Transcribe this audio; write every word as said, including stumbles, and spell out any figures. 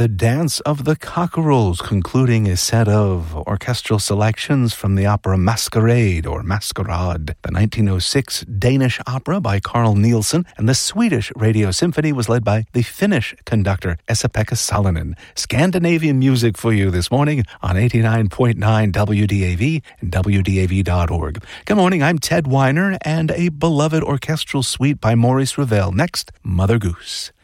The Dance of the Cockerels, concluding a set of orchestral selections from the opera Masquerade or Masquerade, the nineteen oh six Danish opera by Carl Nielsen, and the Swedish Radio Symphony was led by the Finnish conductor Esa-Pekka Salonen. Scandinavian music for you this morning on eighty-nine point nine W D A V and W D A V dot org. Good morning, I'm Ted Weiner, and a beloved orchestral suite by Maurice Ravel. Next, Mother Goose.